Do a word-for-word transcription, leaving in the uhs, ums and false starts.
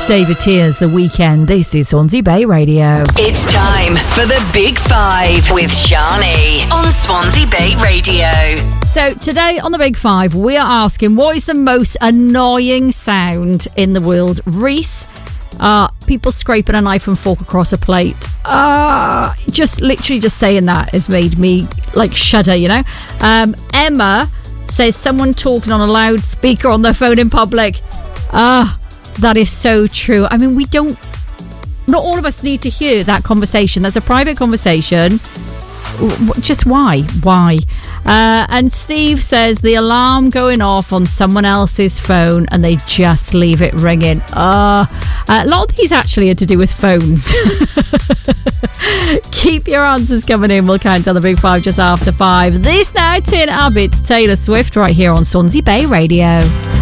Save Your Tears, The Weekend. This is Swansea Bay Radio. It's time for the Big Five with Shani on Swansea Bay Radio. So today on the Big Five, we are asking, what is the most annoying sound in the world? Reese, uh, people scraping a knife and fork across a plate. Uh, just literally just saying that has made me like shudder, you know. Um, Emma says someone talking on a loudspeaker on their phone in public. Ah. Uh, That is so true. I mean, we don't... Not all of us need to hear that conversation. That's a private conversation. Just why? Why? Uh, and Steve says the alarm going off on someone else's phone and they just leave it ringing. Uh, a lot of these actually are to do with phones. Keep your answers coming in. We'll count down the Big Five just after five. This now, Tin Abbott's Taylor Swift right here on Swansea Bay Radio.